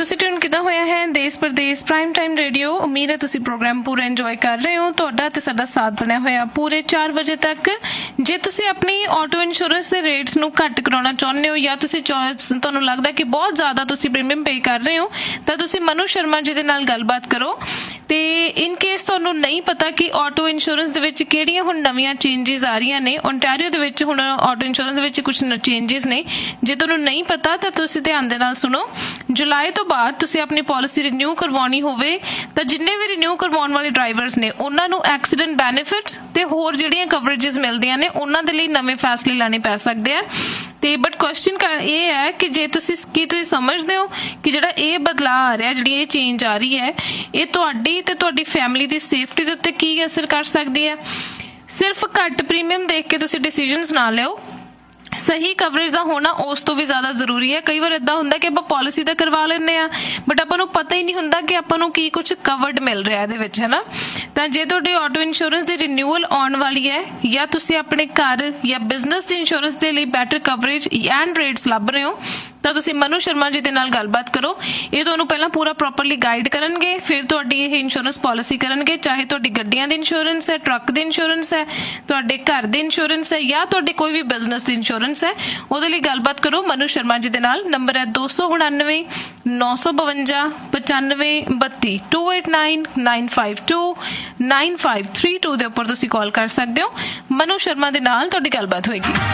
ਤੁਸੀਂ ਟਿਊਨ ਕੀਤਾ ਹੋਇਆ ਹੈ ਦੇਸ਼ ਪ੍ਰਦੇਸ਼ ਪ੍ਰਾਈਮ ਟਾਈਮ ਰੇਡੀਓ। ਉਮੀਦ ਹੈ ਤੁਸੀਂ ਪ੍ਰੋਗਰਾਮ ਪੂਰਾ ਇੰਜੋਏ ਕਰ ਰਹੇ ਹੋ। ਤੁਹਾਡਾ ਤੇ ਸਾਡਾ ਸਾਥ ਬਣਿਆ ਹੋਇਆ ਪੂਰੇ 4 ਵਜੇ ਤੱਕ। ਜੇ ਤੁਸੀਂ ਆਪਣੀ ਆਟੋ ਇੰਸ਼ੋਰੈਂਸ ਦੇ ਰੇਟਸ ਨੂੰ ਘੱਟ ਕਰਾਉਣਾ ਚਾਹੁੰਦੇ ਹੋ ਜਾਂ ਤੁਸੀਂ ਤੁਹਾਨੂੰ ਲੱਗਦਾ ਕਿ ਬਹੁਤ ਜ਼ਿਆਦਾ ਤੁਸੀਂ ਪ੍ਰੀਮੀਅਮ ਪੇ ਕਰ ਰਹੇ ਹੋ ਤਾਂ ਤੁਸੀਂ ਮਨੂ ਸ਼ਰਮਾ ਜੀ ਦੇ ਨਾਲ ਗੱਲਬਾਤ ਕਰੋ। ਤੇ ਇਨ ਕੇਸ ਤੁਹਾਨੂੰ ਨਹੀਂ ਪਤਾ ਕਿ ਆਟੋ ਇੰਸ਼ੋਰੈਂਸ ਦੇ ਵਿੱਚ ਕਿਹੜੀਆਂ ਹੁਣ ਨਵੀਆਂ ਚੇਂਜਿਸ ਆ ਰਹੀਆਂ ਨੇ, ਓਨਟਾਰੀਓ ਦੇ ਵਿੱਚ ਹੁਣ ਆਟੋ ਇੰਸ਼ੋਰੈਂਸ ਦੇ ਵਿੱਚ ਕੁਝ ਚੇਂਜਿਸ ਨੇ, ਜੇ ਤੁਹਾਨੂੰ ਨਹੀਂ ਪਤਾ ਤਾਂ ਤੁਸੀਂ ਧਿਆਨ ਦੇ ਨਾਲ ਸੁਣੋ। ਜੁਲਾਈ ਤੋਂ ਬਾਅਦ ਤੁਸੀਂ ਆਪਣੀ ਪਾਲਿਸੀ ਰਿਨਿਊ ਕਰਵਾਉਣੀ ਹੋਵੇ ਤਾਂ ਜਿੰਨੇ ਵੀ ਰਿਨਿਊ ਕਰਵਾਉਣ ਵਾਲੇ ਡਰਾਈਵਰਸ ਨੇ ਉਹਨਾਂ ਨੂੰ ਐਕਸੀਡੈਂਟ ਬੈਨੀਫਿਟਸ ਤੇ ਹੋਰ ਜਿਹੜੀਆਂ ਕਵਰੇजेस ਮਿਲਦੀਆਂ ਨੇ ਉਹਨਾਂ ਦੇ ਲਈ ਨਵੇਂ ਫੈਸਲੇ ਲੈਣੇ ਪੈ ਸਕਦੇ ਆ। ਤੇ ਬਟ ਕੁਐਸਚਨ ਇਹ ਹੈ ਕਿ ਜੇ ਤੁਸੀਂ ਸਮਝਦੇ ਹੋ ਕਿ ਜਿਹੜਾ ਇਹ ਬਦਲਾਅ ਆ ਰਿਹਾ, ਜਿਹੜੀ ਇਹ ਚੇਂਜ ਆ ਰਹੀ ਹੈ, ਇਹ ਤੁਹਾਡੀ ਤੇ ਤੁਹਾਡੀ ਫੈਮਿਲੀ ਦੀ ਸੇਫਟੀ ਦੇ ਉੱਤੇ ਕੀ ਅਸਰ ਕਰ ਸਕਦੀ ਹੈ। ਸਿਰਫ ਘੱਟ ਪ੍ਰੀਮੀਅਮ ਦੇਖ ਕੇ ਤੁਸੀਂ ਡਿਸੀਜਨਸ ਨਾ ਲਿਓ। ਸਹੀ ਕਵਰੇਜ ਦਾ ਹੋਣਾ ਉਸ ਤੋਂ ਵੀ ਜ਼ਿਆਦਾ ਜ਼ਰੂਰੀ ਹੈ। ਕਈ ਵਾਰ ਏਦਾਂ ਹੁੰਦਾ ਕਿ ਆਪਾਂ ਪਾਲਿਸੀ ਤਾਂ ਕਰਵਾ ਲੈਂਦੇ ਆ ਬਟ ਆਪਾਂ ਨੂੰ ਪਤਾ ਹੀ ਨਹੀਂ ਹੁੰਦਾ ਕਿ ਆਪਾਂ ਨੂੰ ਕੀ ਕੁਝ ਕਵਰਡ ਮਿਲ ਰਿਹਾ ਇਹਦੇ ਵਿੱਚ, ਹੈ ਨਾ। ਤਾਂ ਜੇ ਤੁਹਾਡੀ ਆਟੋ ਇੰਸ਼ੋਰੈਂਸ ਦੀ ਰਿਨਿਊਅਲ ਆਉਣ ਵਾਲੀ ਹੈ ਜਾਂ ਤੁਸੀਂ ਆਪਣੇ ਘਰ ਜਾਂ ਬਿਜ਼ਨਸ ਦੀ ਇੰਸ਼ੋਰੈਂਸ ਦੇ ਲਈ ਬੈਟਰ ਕਵਰੇਜ ਐਂਡ ਰੇਟਸ ਲੱਭ ਰਹੇ ਹੋ ਤਾਂ ਤੁਸੀਂ ਮਨੂ ਸ਼ਰਮਾ ਜੀ ਦੇ ਨਾਲ ਗੱਲਬਾਤ ਕਰੋ। ਇਹ ਤੁਹਾਨੂੰ ਪਹਿਲਾਂ ਪੂਰਾ ਪ੍ਰੋਪਰਲੀ ਗਾਈਡ ਕਰਨਗੇ, ਫਿਰ ਤੁਹਾਡੀ ਇਹ ਇੰਸ਼ੋਰੈਂਸ ਪਾਲਿਸੀ ਕਰਨਗੇ। ਚਾਹੇ ਤੁਹਾਡੀ ਗੱਡੀਆਂ ਦੀ ਇੰਸ਼ੋਰੈਂਸ ਹੈ, ਟਰੱਕ ਦੀ ਇੰਸ਼ੋਰੈਂਸ ਹੈ, ਤੁਹਾਡੇ ਘਰ ਦੀ ਇੰਸ਼ੋਰੈਂਸ ਹੈ ਜਾਂ ਤੁਹਾਡੇ ਕੋਈ ਵੀ ਬਿਜ਼ਨਸ ਦੀ ਇੰਸ਼ੋਰੈਂਸ ਹੈ, ਉਹਦੇ ਲਈ ਗੱਲਬਾਤ ਕਰੋ ਮਨੂ ਸ਼ਰਮਾ ਜੀ ਦੇ ਨਾਲ। ਨੰਬਰ ਹੈ 299 952 95 32 289 952 9532 ਦੇ ਉੱਪਰ ਤੁਸੀਂ ਕਾਲ ਕਰ ਸਕਦੇ ਹੋ। ਮਨੂ ਸ਼ਰਮਾ ਦੇ ਨਾਲ ਤੁਹਾਡੀ ਗੱਲਬਾਤ ਹੋਏਗੀ।